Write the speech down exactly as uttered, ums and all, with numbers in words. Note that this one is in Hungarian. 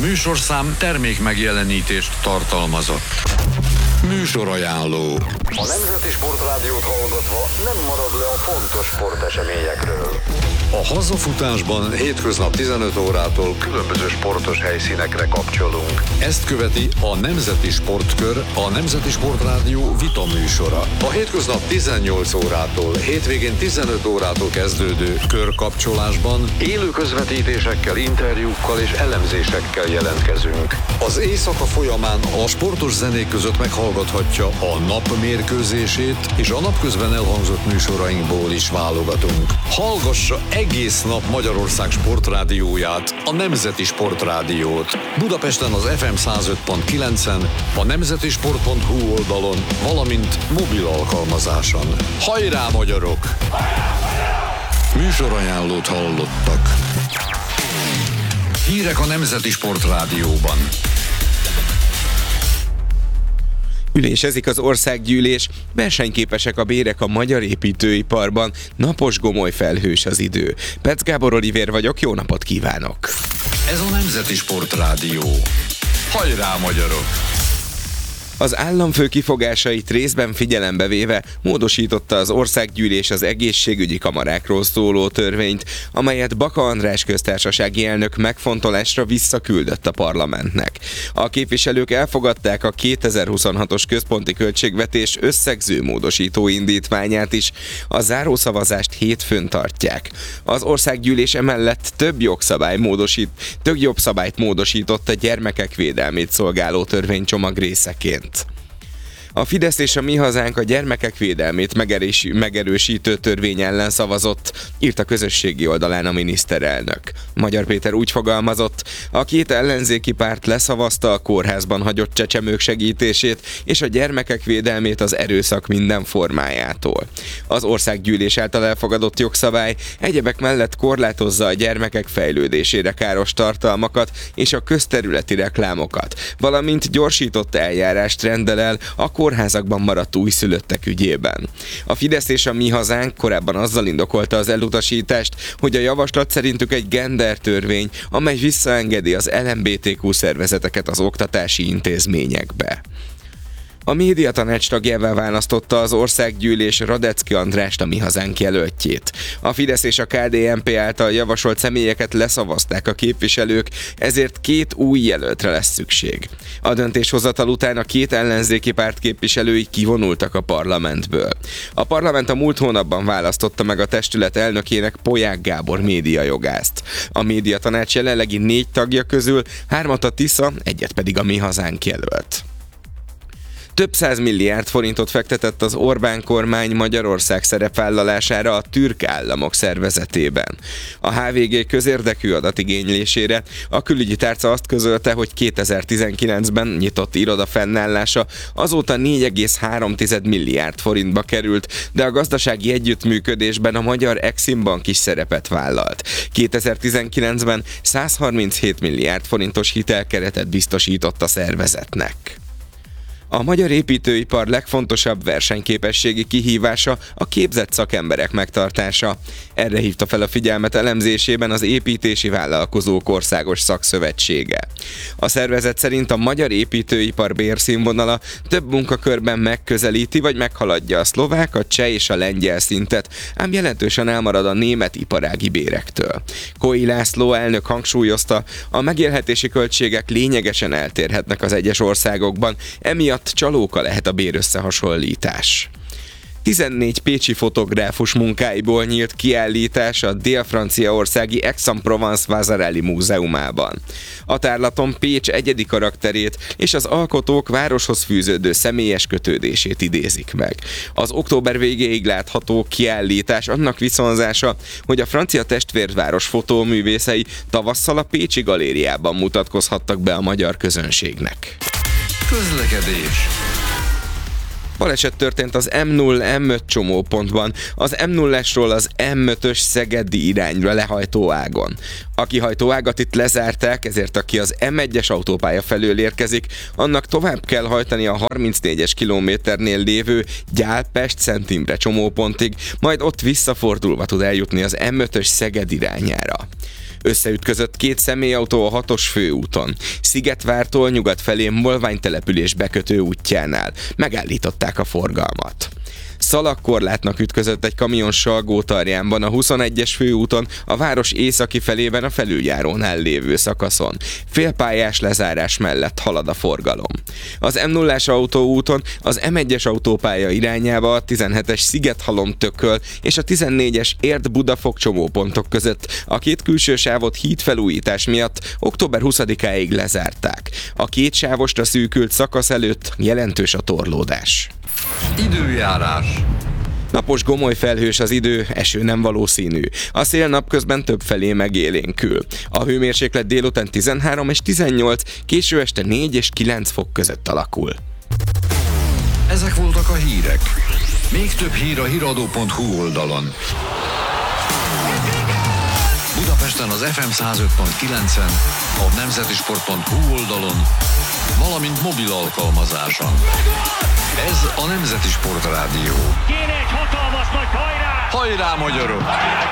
műsorszám termék megjelenítést tartalmazott. Műsorajánló. A Nemzeti Sportrádiót hallgatva nem marad le a fontos sporteseményekről. A hazafutásban hétköznap tizenöt órától Különböző sportos helyszínekre kapcsolunk. ezt követi a Nemzeti Sportkör, a Nemzeti Sportrádió vita műsora. A hétköznap tizennyolc órától, hétvégén tizenöt órától kezdődő körkapcsolásban Élő közvetítésekkel, interjúkkal és elemzésekkel jelentkezünk. az éjszaka folyamán a sportos zenék között meghallgathatja a nap mérkőzését, és a napközben elhangzott műsorainkból is válogatunk. Hallgassa egész nap Magyarország sportrádióját, a Nemzeti Sportrádiót. Budapesten az ef em száz öt pont kilencen, a nemzetisport pont hu oldalon, valamint mobil alkalmazáson. Hajrá, magyarok! Műsorajánlót hallottak. Hírek a Nemzeti Sportrádióban. Ülésezik az országgyűlés, versenyképesek a bérek a magyar építőiparban, napos, gomoly, felhős az idő. Petsz Gábor Olivér vagyok, jó napot kívánok! Ez a Nemzeti Sportrádió. Hajrá, magyarok! Az államfő kifogásait részben figyelembe véve módosította az országgyűlés az egészségügyi kamarákról szóló törvényt, amelyet Baka András köztársasági elnök megfontolásra visszaküldött a parlamentnek. A képviselők elfogadták a kétezer-huszonhatos központi költségvetés összegző módosító indítványát is, a zárószavazást hétfőn tartják. Az országgyűlés emellett több jogszabály módosít, több jogszabályt módosított a gyermekek védelmét szolgáló törvénycsomag részeként. A Fidesz és a Mi Hazánk a gyermekek védelmét megerősítő törvény ellen szavazott, írt a közösségi oldalán a miniszterelnök. Magyar Péter úgy fogalmazott, a két ellenzéki párt leszavazta a kórházban hagyott csecsemők segítését és a gyermekek védelmét az erőszak minden formájától. Az országgyűlés által elfogadott jogszabály egyebek mellett korlátozza a gyermekek fejlődésére káros tartalmakat és a közterületi reklámokat, valamint gyorsított eljárást rendel el a kórházakban maradt újszülöttek ügyében. A Fidesz és a Mi Hazánk korábban azzal indokolta az elutasítást, hogy a javaslat szerintük egy gender törvény, amely visszaengedi az el em bé té kú szervezeteket az oktatási intézményekbe. A médiatanács tagjává választotta az országgyűlés Radecki Andrást, a Mi Hazánk jelöltjét. A Fidesz és a ká dé en pé által javasolt személyeket leszavazták a képviselők, ezért két új jelöltre lesz szükség. A döntéshozatal után a két ellenzéki párt képviselői kivonultak a parlamentből. A parlament a múlt hónapban választotta meg a testület elnökének Polyák Gábor médiajogászt. A médiatanács jelenlegi négy tagja közül hármat a Tisza, egyet pedig a Mi Hazánk jelölt. Több száz milliárd forintot fektetett az Orbán kormány Magyarország szerepvállalására a türk államok szervezetében. A há vé gé közérdekű adatigénylésére a külügyi tárca azt közölte, hogy kétezer-tizenkilencben nyitott iroda fennállása azóta négy egész három milliárd forintba került, de a gazdasági együttműködésben a magyar Exim Bank is szerepet vállalt. kétezer-tizenkilencben száz harminchét milliárd forintos hitelkeretet biztosított a szervezetnek. A magyar építőipar legfontosabb versenyképességi kihívása a képzett szakemberek megtartása. Erre hívta fel a figyelmet elemzésében az Építési Vállalkozók Országos Szakszövetsége. A szervezet szerint a magyar építőipar bérszínvonala több munkakörben megközelíti vagy meghaladja a szlovák, a cseh és a lengyel szintet, ám jelentősen elmarad a német iparági bérektől. Kói László elnök hangsúlyozta, a megélhetési költségek lényegesen eltérhetnek az egyes országokban, emiatt csalóka lehet a bérösszehasonlítás. tizennégy pécsi fotográfus munkáiból nyílt kiállítás a dél-franciaországi Aix-en-Provence Vasarely múzeumában. A tárlaton Pécs egyedi karakterét és az alkotók városhoz fűződő személyes kötődését idézik meg. Az október végéig látható kiállítás annak viszonzása, hogy a francia testvérváros fotóművészei tavasszal a Pécsi galériában mutatkozhattak be a magyar közönségnek. Közlekedés. Baleset történt az em nulla em öt csomópontban, az em nullásról az em ötös szegedi irányra lehajtó ágon. A kihajtó ágat itt lezárták, ezért aki az em egyes autópálya felől érkezik, annak tovább kell hajtani a harmincnégyes kilométernél lévő Gyál-Pest-Szent Imre csomópontig, majd ott visszafordulva tud eljutni az em ötös Szeged irányára. Összeütközött két személyautó a hatos főúton. Szigetvártól nyugat felé Molvány település bekötő útjánál. Megállították a forgalmat. Szalagkorlátnak ütközött egy kamion Salgótarjánban a huszonegyes főúton, a város északi felében a felüljárónál lévő szakaszon. Félpályás lezárás mellett halad a forgalom. Az em nullás autóúton az em egyes autópálya irányába a tizenhetes Szigethalom-Tököl és a tizennégyes Érd-Budafok csomópontok között a két külső sávot hídfelújítás miatt október huszadikáig lezárták. A két sávosra szűkült szakasz előtt jelentős a torlódás. Időjárás. Napos gomoly felhős az idő, eső nem valószínű. A szél napközben többfelé megélénkül. A hőmérséklet délután tizenhárom és tizennyolc, késő este négy és kilenc fok között alakul. Ezek voltak a hírek. Még több hír a híradó pont hu oldalon. Budapesten az ef em száz öt pont kilencen, a nemzetisport pont hu oldalon, valamint mobil alkalmazáson. Ez a Nemzeti Sport Rádió. Kéne egy hatalmas nagy hajrá! Hajrá, magyarok!